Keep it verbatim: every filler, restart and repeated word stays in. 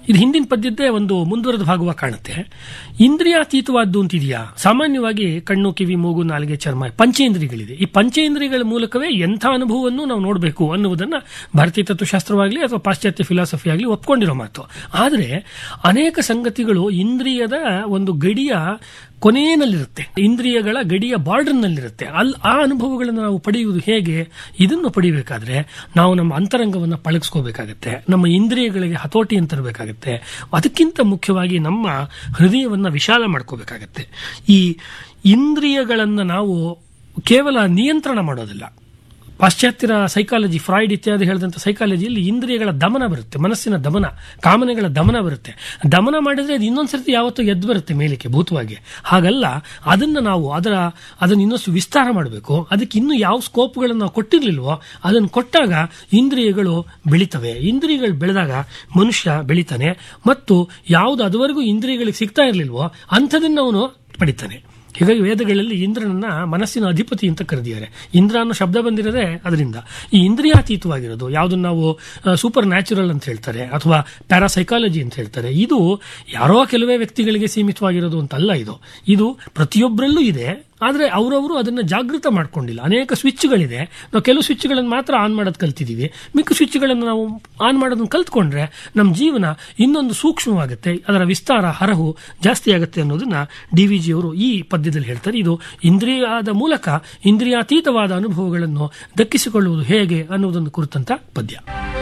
ಇದು ಹಿಂದಿನ ಪದ್ಯದ್ದೇ ಒಂದು ಮುಂದುವರೆದ ಭಾಗವಾಗಿ ಕಾಣುತ್ತೆ. ಇಂದ್ರಿಯಾತೀತವಾದ್ದು ಅಂತಿದೆಯಾ? ಸಾಮಾನ್ಯವಾಗಿ ಕಣ್ಣು, ಕಿವಿ, ಮೂಗು, ನಾಲಿಗೆ, ಚರ್ಮ ಪಂಚೇಂದ್ರಿಯಗಳಿದೆ. ಈ ಪಂಚೇಂದ್ರಿಯಗಳ ಮೂಲಕವೇ ಎಂಥ ಅನುಭವವನ್ನು ನಾವು ನೋಡಬೇಕು ಅನ್ನುವುದನ್ನ ಭಾರತೀಯ ತತ್ವಶಾಸ್ತ್ರವಾಗಲಿ ಅಥವಾ ಪಾಶ್ಚಾತ್ಯ ಫಿಲಾಸಫಿ ಆಗಲಿ ಒಪ್ಕೊಂಡಿರೋ ಮಾತು. ಆದರೆ ಅನೇಕ ಸಂಗತಿಗಳು ಇಂದ್ರಿಯದ ಒಂದು ಗಡಿಯ ಕೊನೆಯಲ್ಲಿರುತ್ತೆ, ಇಂದ್ರಿಯಗಳ ಗಡಿಯ ಬಾರ್ಡರ್ನಲ್ಲಿರುತ್ತೆ. ಅಲ್ಲಿ ಆ ಅನುಭವಗಳನ್ನು ನಾವು ಪಡೆಯುವುದು ಹೇಗೆ? ಇದನ್ನು ಪಡಿಬೇಕಾದ್ರೆ ನಾವು ನಮ್ಮ ಅಂತರಂಗವನ್ನು ಪಳಗಿಸ್ಕೋಬೇಕಾಗತ್ತೆ, ನಮ್ಮ ಇಂದ್ರಿಯಗಳಿಗೆ ಹತೋಟಿಯನ್ನು ತರಬೇಕಾಗತ್ತೆ. ಅದಕ್ಕಿಂತ ಮುಖ್ಯವಾಗಿ ನಮ್ಮ ಹೃದಯವನ್ನು ವಿಶಾಲ ಮಾಡ್ಕೋಬೇಕಾಗತ್ತೆ. ಈ ಇಂದ್ರಿಯಗಳನ್ನು ನಾವು ಕೇವಲ ನಿಯಂತ್ರಣ ಮಾಡೋದಿಲ್ಲ. ಪಾಶ್ಚಾತ್ಯರ ಸೈಕಾಲಜಿ, ಫ್ರಾಯ್ಡ್ ಇತ್ಯಾದಿ ಹೇಳಿದಂಥ ಸೈಕಾಲಜಿಯಲ್ಲಿ ಇಂದ್ರಿಯಗಳ ದಮನ ಬರುತ್ತೆ, ಮನಸ್ಸಿನ ದಮನ, ಕಾಮನೆಗಳ ದಮನ ಬರುತ್ತೆ. ದಮನ ಮಾಡಿದ್ರೆ ಅದು ಇನ್ನೊಂದ್ಸರ್ತಿ ಯಾವತ್ತೂ ಎದ್ದು ಬರುತ್ತೆ ಮೇಲಕ್ಕೆ ಭೂತವಾಗಿ. ಹಾಗಲ್ಲ, ಅದನ್ನು ನಾವು ಅದರ ಅದನ್ನು ಇನ್ನಷ್ಟು ವಿಸ್ತಾರ ಮಾಡಬೇಕು. ಅದಕ್ಕೆ ಇನ್ನೂ ಯಾವ ಸ್ಕೋಪ್ಗಳನ್ನು ನಾವು ಕೊಟ್ಟಿರ್ಲಿಲ್ವೋ ಅದನ್ನು ಕೊಟ್ಟಾಗ ಇಂದ್ರಿಯಗಳು ಬೆಳಿತವೆ. ಇಂದ್ರಿಯಗಳು ಬೆಳೆದಾಗ ಮನುಷ್ಯ ಬೆಳಿತಾನೆ, ಮತ್ತು ಯಾವುದು ಅದುವರೆಗೂ ಇಂದ್ರಿಯಗಳಿಗೆ ಸಿಗ್ತಾ ಇರಲಿಲ್ವೋ ಅಂಥದನ್ನು ಅವನು ಪಡಿತಾನೆ. ಹೀಗಾಗಿ ವೇದಗಳಲ್ಲಿ ಇಂದ್ರನನ್ನ ಮನಸ್ಸಿನ ಅಧಿಪತಿ ಅಂತ ಕರೆದಿದ್ದಾರೆ. ಇಂದ್ರ ಅನ್ನೋ ಶಬ್ದ ಬಂದಿರೋದೇ ಅದರಿಂದ. ಈ ಇಂದ್ರಿಯಾತೀತವಾಗಿರೋದು ಯಾವುದನ್ನು ನಾವು ಸೂಪರ್ ನ್ಯಾಚುರಲ್ ಅಂತ ಹೇಳ್ತಾರೆ ಅಥವಾ ಪ್ಯಾರಾಸೈಕಾಲಜಿ ಅಂತ ಹೇಳ್ತಾರೆ, ಇದು ಯಾರೋ ಕೆಲವೇ ವ್ಯಕ್ತಿಗಳಿಗೆ ಸೀಮಿತವಾಗಿರೋದು ಅಂತಲ್ಲ. ಇದು ಇದು ಪ್ರತಿಯೊಬ್ಬರಲ್ಲೂ ಇದೆ. ಆದರೆ ಅವರವರು ಅದನ್ನು ಜಾಗೃತ ಮಾಡ್ಕೊಂಡಿಲ್ಲ. ಅನೇಕ ಸ್ವಿಚ್ಗಳಿದೆ, ನಾವು ಕೆಲವು ಸ್ವಿಚ್ಗಳನ್ನು ಮಾತ್ರ ಆನ್ ಮಾಡೋದು ಕಲ್ತಿದ್ದೀವಿ. ಮಿಕ್ಕ ಸ್ವಿಚ್ಗಳನ್ನು ನಾವು ಆನ್ ಮಾಡೋದನ್ನು ಕಲ್ತ್ಕೊಂಡ್ರೆ ನಮ್ಮ ಜೀವನ ಇನ್ನೊಂದು ಸೂಕ್ಷ್ಮವಾಗುತ್ತೆ, ಅದರ ವಿಸ್ತಾರ ಹರಹು ಜಾಸ್ತಿ ಆಗುತ್ತೆ ಅನ್ನೋದನ್ನ ಡಿ ವಿ ಜಿ ಅವರು ಈ ಪದ್ಯದಲ್ಲಿ ಹೇಳ್ತಾರೆ. ಇದು ಇಂದ್ರಿಯದ ಮೂಲಕ ಇಂದ್ರಿಯಾತೀತವಾದ ಅನುಭವಗಳನ್ನು ದಕ್ಕಿಸಿಕೊಳ್ಳುವುದು ಹೇಗೆ ಅನ್ನುವುದನ್ನು ಕುರಿತಂತ ಪದ್ಯ.